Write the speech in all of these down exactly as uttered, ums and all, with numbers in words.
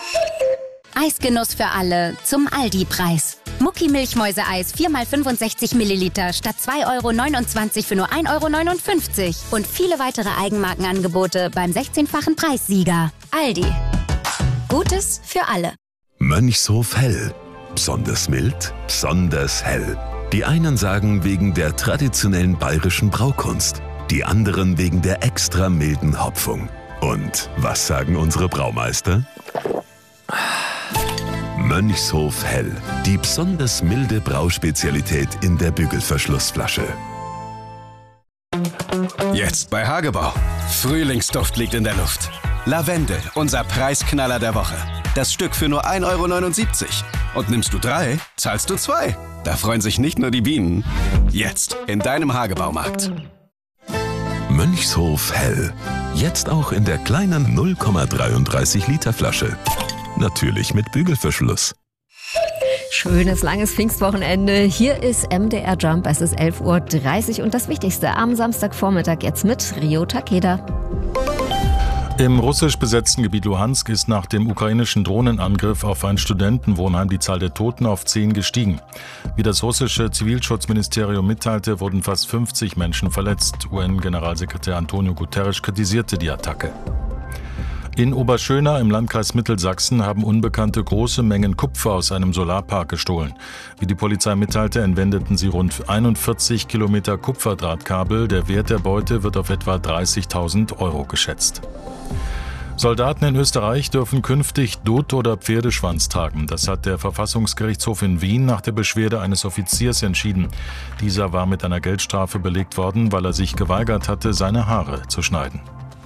Eisgenuss für alle zum Aldi-Preis. Mucki Milchmäuseeis vier mal fünfundsechzig Milliliter statt zwei Euro neunundzwanzig für nur ein Euro neunundfünfzig. Und viele weitere Eigenmarkenangebote beim sechzehnfachen Preissieger. Aldi. Gutes für alle. Mönchshof Hell. Besonders mild, besonders hell. Die einen sagen wegen der traditionellen bayerischen Braukunst, die anderen wegen der extra milden Hopfung. Und was sagen unsere Braumeister? Mönchshof Hell, die besonders milde Brauspezialität in der Bügelverschlussflasche. Jetzt bei Hagebau. Frühlingsduft liegt in der Luft. Lavendel, unser Preisknaller der Woche. Das Stück für nur ein Euro neunundsiebzig. Und nimmst du drei, zahlst du zwei. Da freuen sich nicht nur die Bienen. Jetzt in deinem Hagebaumarkt. Mönchshof Hell. Jetzt auch in der kleinen null Komma dreiunddreißig Liter Flasche. Natürlich mit Bügelverschluss. Schönes, langes Pfingstwochenende. Hier ist M D R Jump. Es ist elf Uhr dreißig und das Wichtigste am Samstagvormittag jetzt mit Rio Takeda. Im russisch besetzten Gebiet Luhansk ist nach dem ukrainischen Drohnenangriff auf ein Studentenwohnheim die Zahl der Toten auf zehn gestiegen. Wie das russische Zivilschutzministerium mitteilte, wurden fast fünfzig Menschen verletzt. U N-Generalsekretär Antonio Guterres kritisierte die Attacke. In Oberschöna im Landkreis Mittelsachsen haben Unbekannte große Mengen Kupfer aus einem Solarpark gestohlen. Wie die Polizei mitteilte, entwendeten sie rund einundvierzig Kilometer Kupferdrahtkabel. Der Wert der Beute wird auf etwa dreißigtausend Euro geschätzt. Soldaten in Österreich dürfen künftig Dutt- oder Pferdeschwanz tragen. Das hat der Verfassungsgerichtshof in Wien nach der Beschwerde eines Offiziers entschieden. Dieser war mit einer Geldstrafe belegt worden, weil er sich geweigert hatte, seine Haare zu schneiden.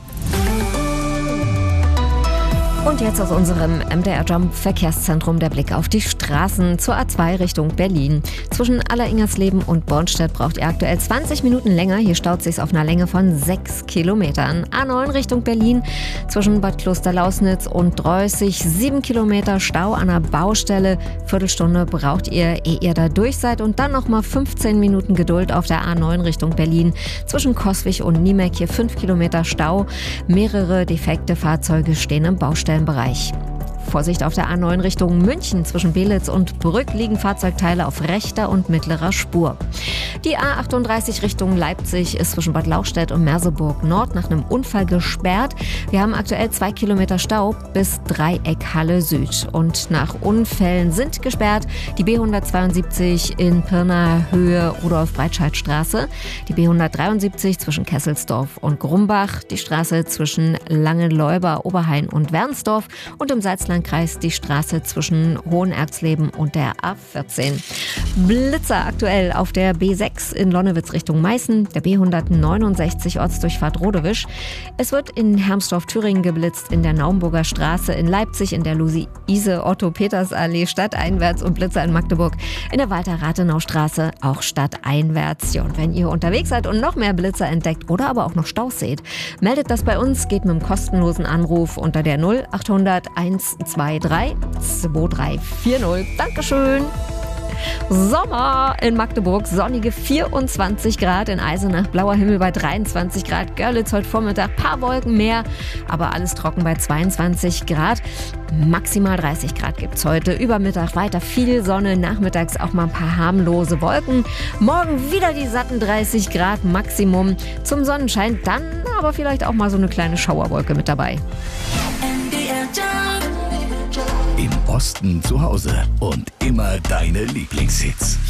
Und jetzt aus unserem M D R Jump Verkehrszentrum der Blick auf die Straßen zur A zwei Richtung Berlin. Zwischen Alleringersleben und Bornstedt braucht ihr aktuell zwanzig Minuten länger. Hier staut sich's auf einer Länge von sechs Kilometern. A neun Richtung Berlin zwischen Bad Klosterlausnitz und Dreußig sieben Kilometer Stau an der Baustelle. Viertelstunde braucht ihr, ehe ihr da durch seid. Und dann nochmal fünfzehn Minuten Geduld auf der A neun Richtung Berlin zwischen Coswig und Niemek. Hier fünf Kilometer Stau. Mehrere defekte Fahrzeuge stehen im Baustellenbereich. Vorsicht auf der A neun Richtung München. Zwischen Belitz und Brück liegen Fahrzeugteile auf rechter und mittlerer Spur. Die A achtunddreißig Richtung Leipzig ist zwischen Bad Lauchstädt und Merseburg Nord nach einem Unfall gesperrt. Wir haben aktuell zwei Kilometer Stau bis Dreieckhalle Süd. Und nach Unfällen sind gesperrt die B hundertzweiundsiebzig in Pirna Höhe Rudolf-Breitscheid-Straße, die B hundertdreiundsiebzig zwischen Kesselsdorf und Grumbach, die Straße zwischen Langenleuber, Oberhain und Wernsdorf und im Salzlandkreis die Straße zwischen Hohenergsleben und der A vierzehn. Blitzer aktuell auf der B sechs in Lonnewitz Richtung Meißen, der B hundertneunundsechzig Ortsdurchfahrt Rodewisch. Es wird in Hermsdorf-Thüringen geblitzt, in der Naumburger Straße in Leipzig, in der Luise-Otto-Peters-Allee stadteinwärts und Blitzer in Magdeburg, in der Walter-Rathenau-Straße auch stadteinwärts. Ja, und wenn ihr unterwegs seid und noch mehr Blitzer entdeckt oder aber auch noch Staus seht, meldet das bei uns, geht mit einem kostenlosen Anruf unter der null achthundert eins zwei drei zwei drei vier null. Dankeschön. Sommer in Magdeburg, sonnige vierundzwanzig Grad, in Eisenach blauer Himmel bei dreiundzwanzig Grad, Görlitz heute Vormittag paar Wolken mehr, aber alles trocken bei zweiundzwanzig Grad, maximal dreißig Grad gibt's heute, über Mittag weiter viel Sonne, nachmittags auch mal ein paar harmlose Wolken, morgen wieder die satten dreißig Grad Maximum, zum Sonnenschein dann aber vielleicht auch mal so eine kleine Schauerwolke mit dabei. Im Osten zu Hause und immer deine Lieblingshits.